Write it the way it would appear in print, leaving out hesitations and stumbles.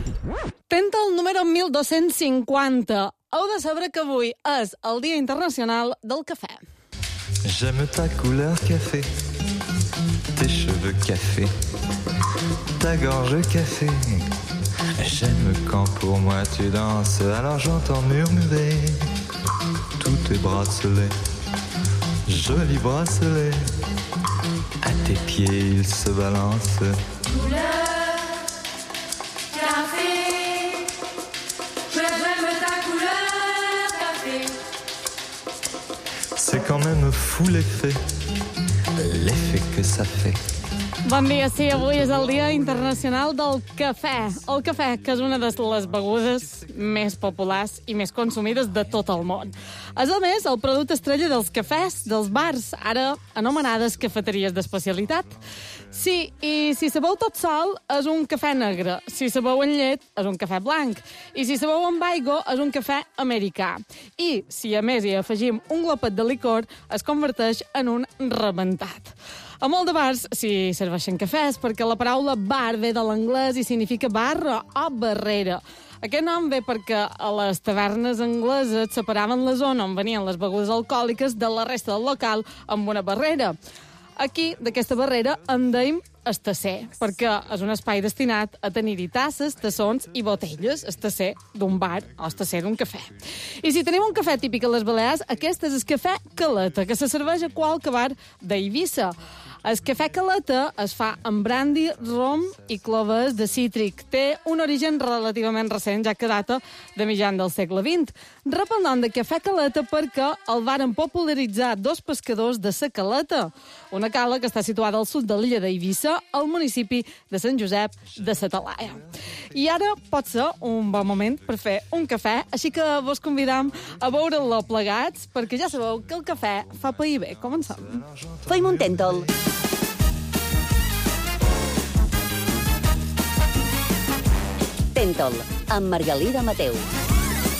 Tenta el número 1250. Heu de saber que avui és el Dia Internacional del Cafè. J'aime ta couleur café, tes cheveux café, ta gorge café. J'aime quand pour moi tu danses, alors j'entends murmurer tous tes bracelets, jolis bracelets. À tes pieds ils se balancent. Couleur café, j'aime ta couleur café. C'est quand même fou l'effet que ça fait. Bon dia, sí, avui és el Dia Internacional del Cafè. El cafè, que és una de les begudes més populars i més consumides de tot el món. És, a més, el producte estrella dels cafès, dels bars, ara anomenades cafeteries d'especialitat. Sí, i si sabeu tot sol, és un cafè negre. Si sabeu en llet, és un cafè blanc. I si sabeu amb aigua, és un cafè americà. I si, a més, hi afegim un glopet de licor, es converteix en un rebentat. A molt de bars s'hi serveixen cafès perquè la paraula bar ve de l'anglès i significa barra o barrera. Aquest nom ve perquè a les tavernes angleses separaven la zona on venien les begudes alcohòliques de la resta del local amb una barrera. Aquí, d'aquesta barrera, en deim estasser, perquè és un espai destinat a tenir-hi tasses, tassons i botelles, estasser d'un bar o estasser d'un cafè. I si tenim un cafè típic a les Balears, aquest és el cafè caleta, que se serveix a qualque bar d'Eivissa. El cafè caleta es fa amb brandi, rom i cloves de cítric. Té un origen relativament recent, ja que data de mitjan del segle XX. Rep el nom de cafè caleta perquè el varen popularitzar dos pescadors de sa Caleta, una cala que està situada al sud de l'illa d'Eivissa, al municipi de Sant Josep de sa Talaia. I ara pot ser un bon moment per fer un cafè, així que vos convidam a beure-lo plegats, perquè ja sabeu que el cafè fa pair bé. Comencem. Feim un tèntol. Tèntol, amb Margalida Mateu.